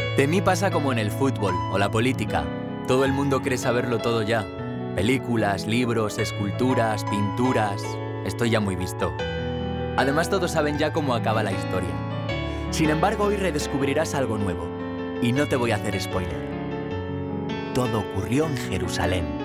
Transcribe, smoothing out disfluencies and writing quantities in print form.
De mí pasa como en el fútbol o la política. Todo el mundo cree saberlo todo ya. Películas, libros, esculturas, pinturas... Estoy ya muy visto. Además, todos saben ya cómo acaba la historia. Sin embargo, hoy redescubrirás algo nuevo. Y no te voy a hacer spoiler. Todo ocurrió en Jerusalén.